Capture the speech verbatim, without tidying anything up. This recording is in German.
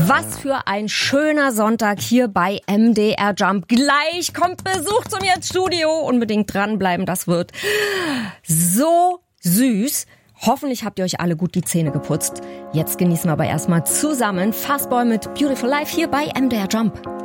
Was für ein schöner Sonntag hier bei M D R Jump. Gleich kommt Besuch zu mir ins Studio. Unbedingt dranbleiben, das wird so süß. Hoffentlich habt ihr euch alle gut die Zähne geputzt. Jetzt genießen wir aber erstmal zusammen Fastball mit Beautiful Life hier bei M D R Jump.